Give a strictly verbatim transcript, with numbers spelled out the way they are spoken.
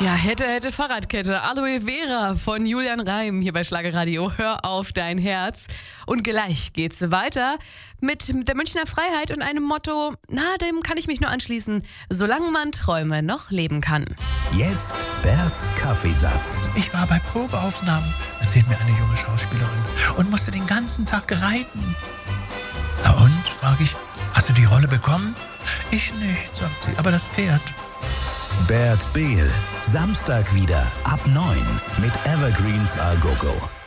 Ja, hätte, hätte Fahrradkette. Aloe Vera von Julian Reim hier bei Schlagerradio. Hör auf dein Herz. Und gleich geht's weiter mit der Münchner Freiheit und einem Motto, na, dem kann ich mich nur anschließen, solange man Träume noch leben kann. Jetzt Berts Kaffeesatz. Ich war bei Probeaufnahmen, erzählt mir eine junge Schauspielerin, und musste den ganzen Tag reiten. Na und, frage ich, hast du die Rolle bekommen? Ich nicht, sagt sie, aber das Pferd. Bert Behl, Samstag wieder ab neun mit Evergreens A Go Go.